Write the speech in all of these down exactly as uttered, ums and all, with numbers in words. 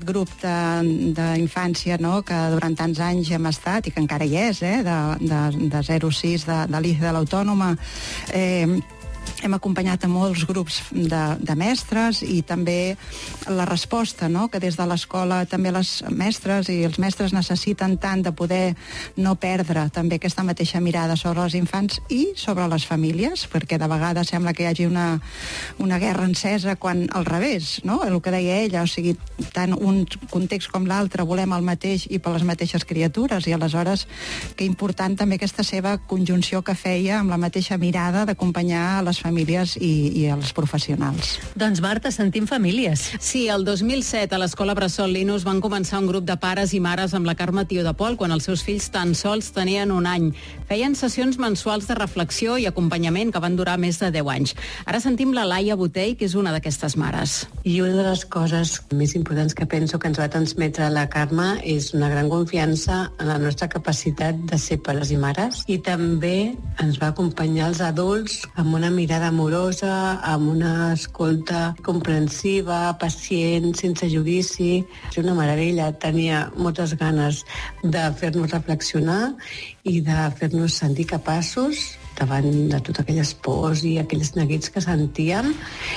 grup d'infància, no?, que durant tants anys hem estat, i que encara hi és, eh?, de, de, de zero a sis de, de l'I C E de l'Autònoma, eh, hem acompanyat a molts grups de, de mestres, i també la resposta, no?, que des de l'escola també les mestres i els mestres necessiten tant de poder no perdre també aquesta mateixa mirada sobre els infants i sobre les famílies, perquè de vegades sembla que hi hagi una, una guerra encesa, quan al revés, no?, el que deia ella, o sigui, tant un context com l'altre volem el mateix i per les mateixes criatures, i aleshores que important també aquesta seva conjunció que feia amb la mateixa mirada d'acompanyar les famílies i, i els professionals. Doncs Marta, sentim famílies. Sí, el dos mil set a l'Escola Bressol Linus van començar un grup de pares i mares amb la Carme Tió de Pol quan els seus fills tan sols tenien un any. Feien sessions mensuals de reflexió i acompanyament que van durar més de deu anys. Ara sentim la Laia Botell, que és una d'aquestes mares. I una de les coses més importants que penso que ens va transmetre la Carme és una gran confiança en la nostra capacitat de ser pares i mares, i també ens va acompanyar els adults amb una mirada amorosa, amb una escolta comprensiva, pacient, sense judici. És una meravella. Tenia moltes ganes de fer-nos reflexionar i de fer-nos sentir capaços davant de totes aquelles pors i aquells neguits que sentíem,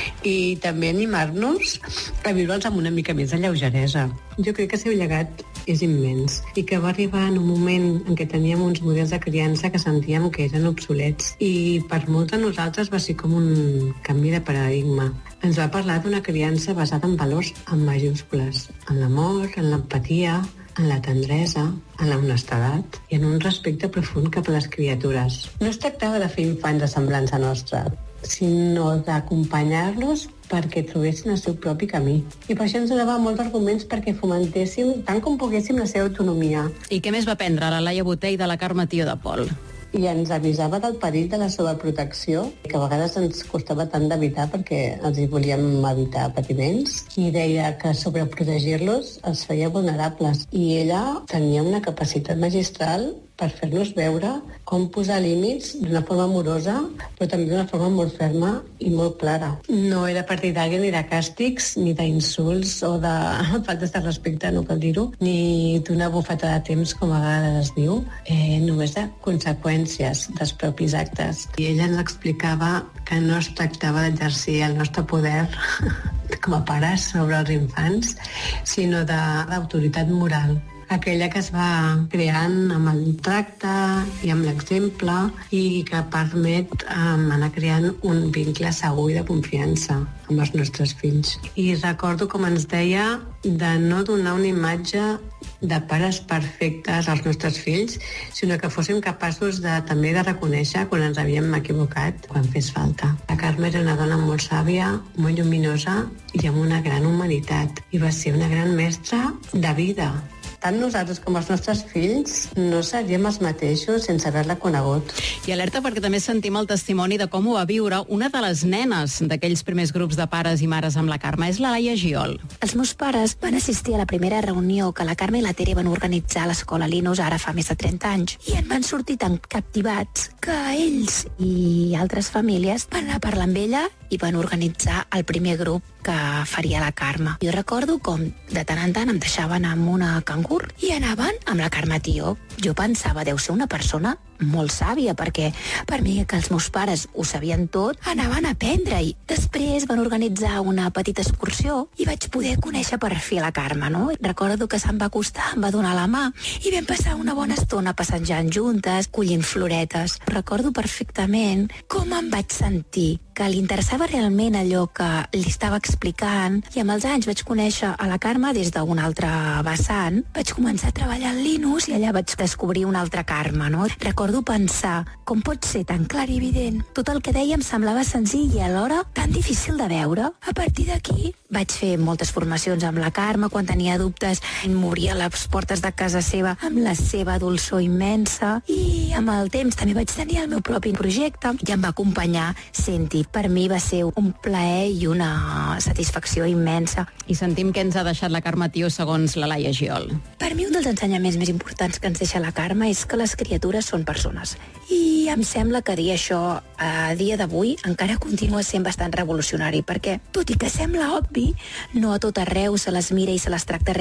i també animar-nos a viure'ls amb una mica més de lleugeresa. Jo crec que el seu llegat és immens, i que va arribar en un moment en què teníem uns models de criança que sentíem que eren obsolets, i per molts de nosaltres va ser com un canvi de paradigma. Ens va parlar d'una criança basada en valors en majúscules, en l'amor, en l'empatia, en la tendresa, en la honestedat i en un respecte profund cap a les criatures. No es tractava de fer infants de semblança nostra, sinó d'acompanyar-los perquè trobessin el seu propi camí. I per això ens donava molts arguments perquè fomentéssim tant com poguéssim la seva autonomia. I què més va aprendre la Laia Botell de la Carme Tió de Pol? I ens avisava del perill de la sobreprotecció, que a vegades ens costava tant d'evitar perquè els hi volíem evitar patiments, i deia que sobreprotegir-los els feia vulnerables. I ella tenia una capacitat magistral per fer-nos veure com posar límits d'una forma amorosa, però també d'una forma molt ferma i molt clara. No era partidària ni de càstigs, ni d'insults o de faltes de respecte, no cal dir-ho, ni d'una bufeta de temps, com a vegades es diu, eh, només de conseqüències dels propis actes. I ella ens explicava que no es tractava d'exercir el nostre poder com a pares sobre els infants, sinó d'autoritat moral, aquella que es va creant amb el tracte i amb l'exemple, i que permet um, anar creant un vincle segur i de confiança amb els nostres fills. I recordo com ens deia de no donar una imatge de pares perfectes als nostres fills, sinó que fóssim capaços de, també de reconèixer quan ens havíem equivocat, quan fes falta. La Carme era una dona molt sàvia, molt lluminosa i amb una gran humanitat, i va ser una gran mestra de vida. Tant nosaltres com els nostres fills no seríem els mateixos sense haver-la conegut. I alerta perquè també sentim el testimoni de com ho va viure una de les nenes d'aquells primers grups de pares i mares amb la Carme. És la Laia Giol. Els meus pares van assistir a la primera reunió que la Carme i la Tere van organitzar a l'Escola Linus ara fa més de trenta anys, i en van sortir tan captivats que ells i altres famílies van anar a parlar amb ella i van organitzar el primer grup que faria la Carme. Jo recordo com de tant en tant em deixaven amb una cangur i anaven amb la Carme Tió. Jo pensava, deu ser una persona molt sàvia, perquè per mi, que els meus pares ho sabien tot, anaven a aprendre-hi. Després van organitzar una petita excursió i vaig poder conèixer per fi la Carme, no? Recordo que se'm va acostar, em va donar la mà i vam passar una bona estona passejant juntes, collint floretes. Recordo perfectament com em vaig sentir, que li interessava realment allò que li estava explicant, i amb els anys vaig conèixer a la Carme des d'un altre vessant. Vaig començar a treballar al Linus i allà vaig descobrir una altra Carme, no? Recordo pensar com pot ser tan clar i evident. Tot el que deia em semblava senzill i alhora tan difícil de veure. A partir d'aquí vaig fer moltes formacions amb la Carme. Quan tenia dubtes m'obria les portes de casa seva amb la seva dolçor immensa, i amb el temps també vaig tenir el meu propi projecte i em va acompanyar sent-hi. Per mi va ser un plaer i una satisfacció immensa. I sentim què ens ha deixat la Carme Tió segons la Laia Giol. Per mi un dels ensenyaments més importants que ens deixa la Carme és que les criatures són persones. I em sembla que dir això a dia d'avui encara continua sent bastant revolucionari, perquè, tot i que sembla obvi, no a tot arreu se les mira i se les tracta